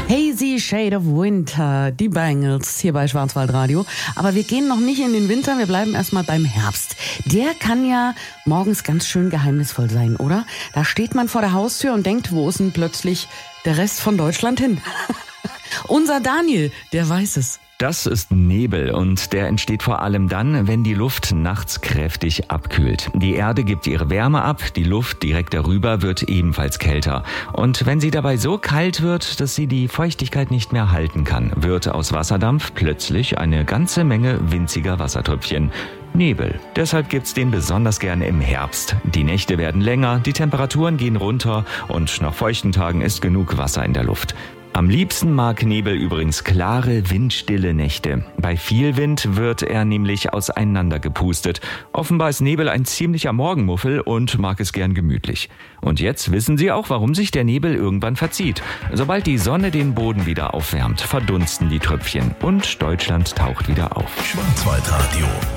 Hazy Shade of Winter, die Bangles hier bei Schwarzwaldradio. Aber wir gehen noch nicht in den Winter, wir bleiben erstmal beim Herbst. Der kann ja morgens ganz schön geheimnisvoll sein, oder? Da steht man vor der Haustür und denkt, wo ist denn plötzlich der Rest von Deutschland hin? Unser Daniel, der weiß es. Das ist Nebel und der entsteht vor allem dann, wenn die Luft nachts kräftig abkühlt. Die Erde gibt ihre Wärme ab, die Luft direkt darüber wird ebenfalls kälter. Und wenn sie dabei so kalt wird, dass sie die Feuchtigkeit nicht mehr halten kann, wird aus Wasserdampf plötzlich eine ganze Menge winziger Wassertröpfchen. Nebel. Deshalb gibt's den besonders gern im Herbst. Die Nächte werden länger, die Temperaturen gehen runter und nach feuchten Tagen ist genug Wasser in der Luft. Am liebsten mag Nebel übrigens klare, windstille Nächte. Bei viel Wind wird er nämlich auseinandergepustet. Offenbar ist Nebel ein ziemlicher Morgenmuffel und mag es gern gemütlich. Und jetzt wissen Sie auch, warum sich der Nebel irgendwann verzieht. Sobald die Sonne den Boden wieder aufwärmt, verdunsten die Tröpfchen und Deutschland taucht wieder auf. Schwarzwaldradio.